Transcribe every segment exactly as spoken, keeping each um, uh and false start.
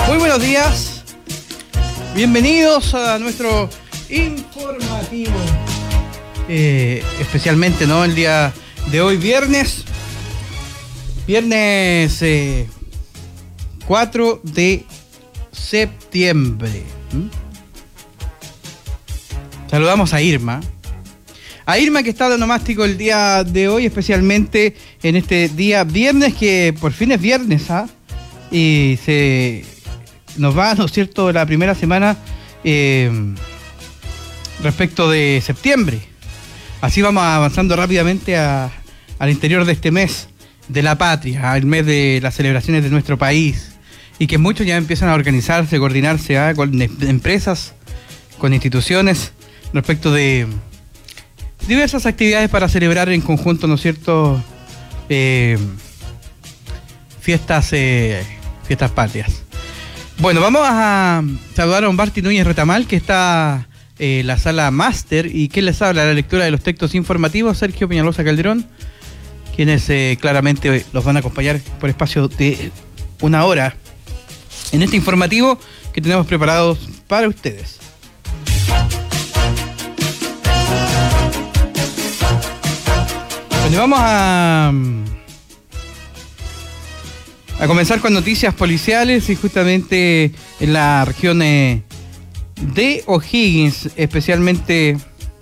Muy buenos días, bienvenidos a nuestro informativo, eh, especialmente, ¿no?, el día de hoy, viernes, viernes eh, cuatro de septiembre. ¿Mm? Saludamos a Irma. A Irma, que está de onomástico el día de hoy, especialmente en este día viernes, que por fin es viernes, ¿ah? Y se nos va, ¿no es cierto?, la primera semana eh, respecto de septiembre. Así vamos avanzando rápidamente a, al interior de este mes de la patria, el mes de las celebraciones de nuestro país, y que muchos ya empiezan a organizarse, coordinarse, ¿ah?, con empresas, con instituciones, respecto de diversas actividades para celebrar en conjunto, ¿no es cierto?, eh, fiestas, eh, fiestas patrias. Bueno, vamos a saludar a don Barty Núñez Retamal, que está en eh, la sala máster, y que les habla la lectura de los textos informativos, Sergio Peñalosa Calderón, quienes eh, claramente los van a acompañar por espacio de una hora en este informativo que tenemos preparados para ustedes. Bueno, vamos a, a comenzar con noticias policiales, y justamente en la región de O'Higgins, especialmente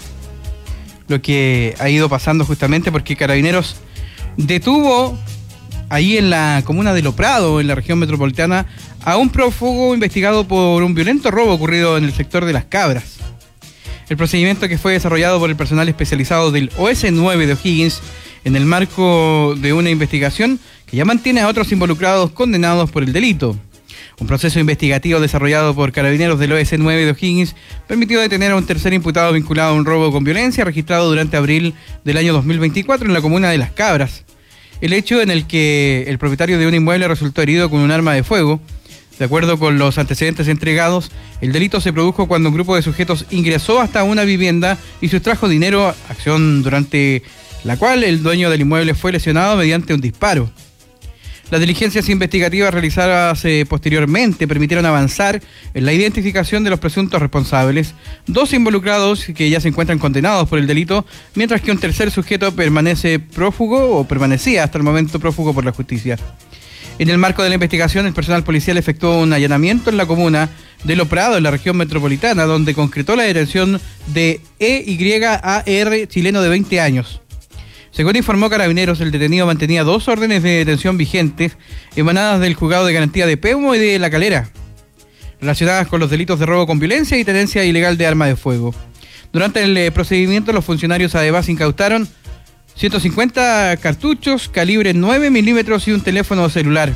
lo que ha ido pasando justamente porque Carabineros detuvo ahí en la comuna de Loprado, en la región metropolitana, a un prófugo investigado por un violento robo ocurrido en el sector de Las Cabras. El procedimiento, que fue desarrollado por el personal especializado del O S nueve de O'Higgins en el marco de una investigación que ya mantiene a otros involucrados condenados por el delito. Un proceso investigativo desarrollado por Carabineros del O S nueve de O'Higgins permitió detener a un tercer imputado vinculado a un robo con violencia registrado durante abril del año dos mil veinticuatro en la comuna de Las Cabras. El hecho en el que el propietario de un inmueble resultó herido con un arma de fuego. De acuerdo con los antecedentes entregados, el delito se produjo cuando un grupo de sujetos ingresó hasta una vivienda y sustrajo dinero, acción durante la cual el dueño del inmueble fue lesionado mediante un disparo. Las diligencias investigativas realizadas eh, posteriormente permitieron avanzar en la identificación de los presuntos responsables, dos involucrados que ya se encuentran condenados por el delito, mientras que un tercer sujeto permanece prófugo o permanecía hasta el momento prófugo por la justicia. En el marco de la investigación, el personal policial efectuó un allanamiento en la comuna de Loprado, en la región metropolitana, donde concretó la detención de E Y A R, chileno de veinte años. Según informó Carabineros, el detenido mantenía dos órdenes de detención vigentes emanadas del Juzgado de Garantía de Peumo y de La Calera, relacionadas con los delitos de robo con violencia y tenencia ilegal de arma de fuego. Durante el eh, procedimiento, los funcionarios además incautaron ciento cincuenta cartuchos, calibre nueve milímetros y un teléfono celular.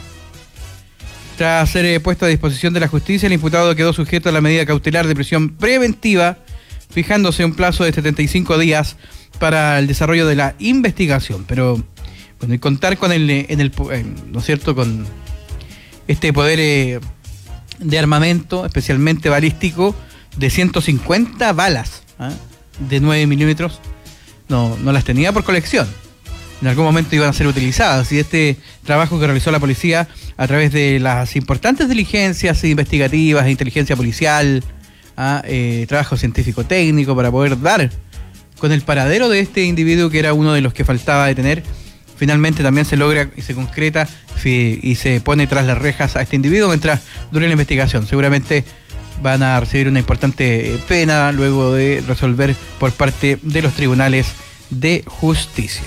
Tras ser eh, puesto a disposición de la justicia, el imputado quedó sujeto a la medida cautelar de prisión preventiva, fijándose un plazo de setenta y cinco días para el desarrollo de la investigación. Pero, bueno, y contar con el, en el, ¿no es cierto?, con este poder eh, de armamento, especialmente balístico, de ciento cincuenta balas, ¿eh? de nueve milímetros, no, no las tenía por colección. En algún momento iban a ser utilizadas, y este trabajo que realizó la policía a través de las importantes diligencias investigativas, inteligencia policial, ¿ah? eh, trabajo científico-técnico para poder dar con el paradero de este individuo, que era uno de los que faltaba detener, finalmente también se logra y se concreta y se pone tras las rejas a este individuo mientras dure la investigación. Seguramente van a recibir una importante pena luego de resolver por parte de los tribunales de justicia.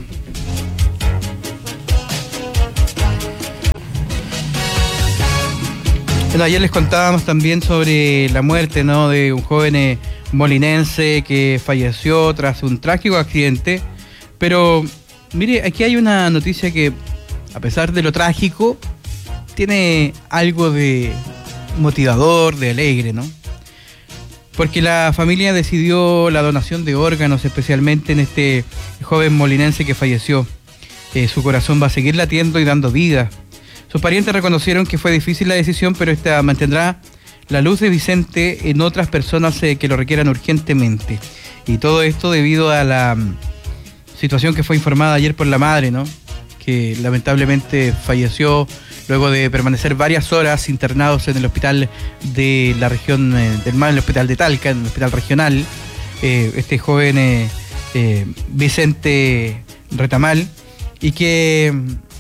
Bueno, ayer les contábamos también sobre la muerte, ¿no?, de un joven eh, molinense que falleció tras un trágico accidente. Pero mire, aquí hay una noticia que, a pesar de lo trágico, tiene algo de motivador, de alegre, ¿no? Porque la familia decidió la donación de órganos, especialmente en este joven molinense que falleció. Eh, su corazón va a seguir latiendo y dando vida. Sus parientes reconocieron que fue difícil la decisión, pero esta mantendrá la luz de Vicente en otras personas eh, que lo requieran urgentemente. Y todo esto debido a la um, situación que fue informada ayer por la madre, ¿no?, que lamentablemente falleció luego de permanecer varias horas internados en el hospital de la región eh, del Mar, en el hospital de Talca, en el hospital regional. Eh, este joven eh, eh, Vicente Retamal, y que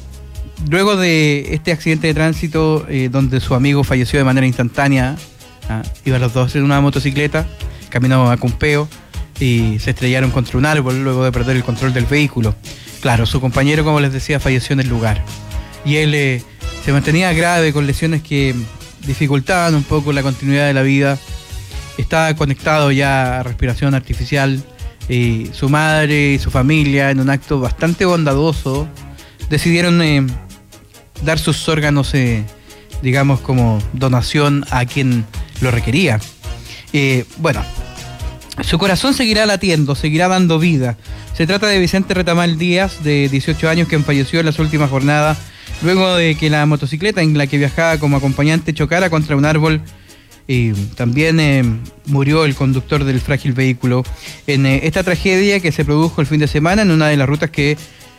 luego de este accidente de tránsito eh, donde su amigo falleció de manera instantánea, ah, iban los dos en una motocicleta, caminó a Cumpeo y se estrellaron contra un árbol luego de perder el control del vehículo. Claro, su compañero, como les decía, falleció en el lugar, y él eh, se mantenía grave con lesiones que dificultaban un poco la continuidad de la vida. Estaba conectado ya a respiración artificial, y su madre y su familia, en un acto bastante bondadoso, decidieron eh, dar sus órganos, eh, digamos, como donación a quien lo requería. Eh, bueno, su corazón seguirá latiendo, seguirá dando vida. Se trata de Vicente Retamal Díaz, de dieciocho años, quien falleció en las últimas jornadas luego de que la motocicleta en la que viajaba como acompañante chocara contra un árbol. Y también eh, murió el conductor del frágil vehículo en eh, esta tragedia que se produjo el fin de semana en una de las rutas que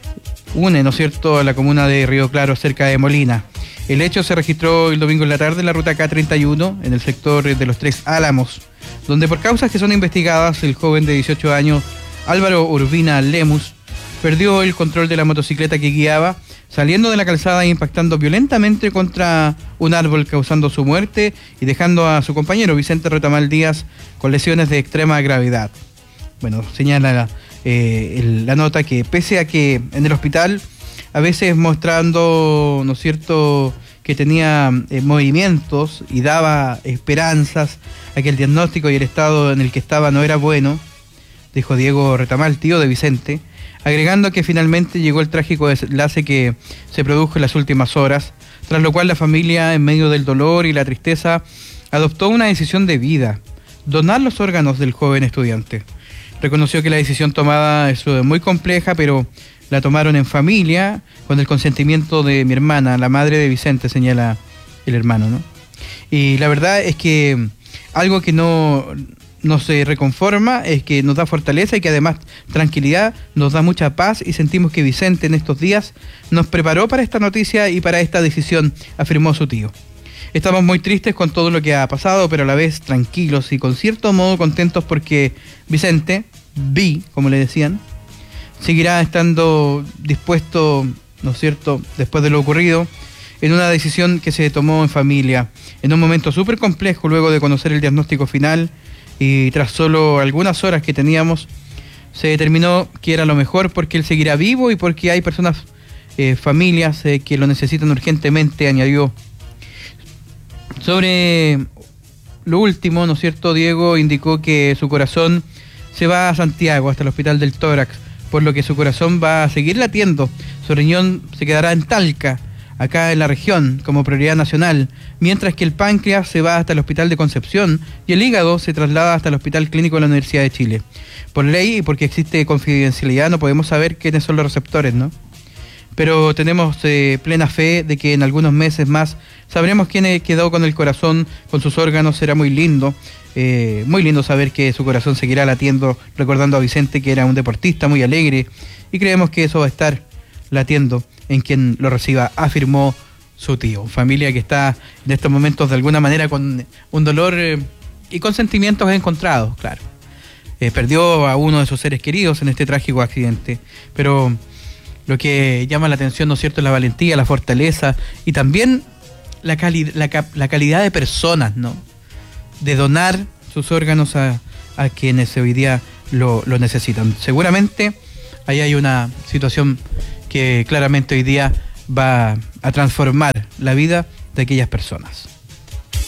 une, ¿no es cierto?, a la comuna de Río Claro, cerca de Molina. El hecho se registró el domingo en la tarde en la ruta K treinta y uno, en el sector de los Tres Álamos, donde por causas que son investigadas, el joven de dieciocho años, Álvaro Urbina Lemus, perdió el control de la motocicleta que guiaba, saliendo de la calzada e impactando violentamente contra un árbol, causando su muerte y dejando a su compañero Vicente Retamal Díaz con lesiones de extrema gravedad. Bueno, señala eh, el, la nota que pese a que en el hospital, a veces mostrando, ¿no es cierto?, que tenía eh, movimientos y daba esperanzas a que el diagnóstico y el estado en el que estaba no era bueno, dijo Diego Retamal, tío de Vicente, agregando que finalmente llegó el trágico desenlace que se produjo en las últimas horas, tras lo cual la familia, en medio del dolor y la tristeza, adoptó una decisión de vida: donar los órganos del joven estudiante. Reconoció que la decisión tomada es muy compleja, pero la tomaron en familia, con el consentimiento de mi hermana, la madre de Vicente, señala el hermano, ¿no? Y la verdad es que algo que no nos reconforma es que nos da fortaleza y que además tranquilidad, nos da mucha paz, y sentimos que Vicente en estos días nos preparó para esta noticia y para esta decisión, afirmó su tío. Estamos muy tristes con todo lo que ha pasado, pero a la vez tranquilos y con cierto modo contentos porque Vicente, Vi, como le decían, seguirá estando dispuesto, ¿no es cierto?, después de lo ocurrido, en una decisión que se tomó en familia, en un momento súper complejo luego de conocer el diagnóstico final. Y tras solo algunas horas que teníamos, se determinó que era lo mejor porque él seguirá vivo y porque hay personas, eh, familias eh, que lo necesitan urgentemente, añadió. Sobre lo último, ¿no es cierto?, Diego indicó que su corazón se va a Santiago, hasta el Hospital del Tórax, por lo que su corazón va a seguir latiendo. Su riñón se quedará en Talca, acá en la región, como prioridad nacional, mientras que el páncreas se va hasta el Hospital de Concepción y el hígado se traslada hasta el Hospital Clínico de la Universidad de Chile. Por ley y porque existe confidencialidad no podemos saber quiénes son los receptores, ¿no? Pero tenemos eh, plena fe de que en algunos meses más sabremos quién quedó con el corazón, con sus órganos. Será muy lindo, eh, muy lindo saber que su corazón seguirá latiendo, recordando a Vicente, que era un deportista muy alegre, y creemos que eso va a estar latiendo en quien lo reciba, afirmó su tío. Familia que está en estos momentos de alguna manera con un dolor eh, y con sentimientos encontrados, claro. Eh, perdió a uno de sus seres queridos en este trágico accidente, pero lo que llama la atención, ¿no es cierto?, es la valentía, la fortaleza y también la, cali la, la calidad de personas, ¿no?, de donar sus órganos a, a quienes hoy día lo, lo necesitan. Seguramente ahí hay una situación que claramente hoy día va a transformar la vida de aquellas personas.